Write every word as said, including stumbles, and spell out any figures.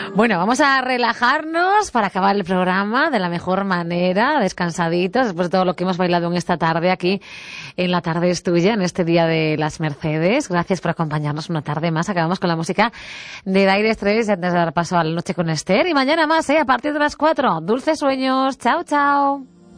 Bueno, vamos a relajarnos para acabar el programa de la mejor manera, descansaditos, después de todo lo que hemos bailado en esta tarde aquí en La Tarde es Tuya, en este Día de las Mercedes. Gracias por acompañarnos una tarde más. Acabamos con la música de Dire Straits antes de dar paso a la noche con Esther. Y mañana más, ¿eh? A partir de las cuatro. Dulces sueños. Chao, chao.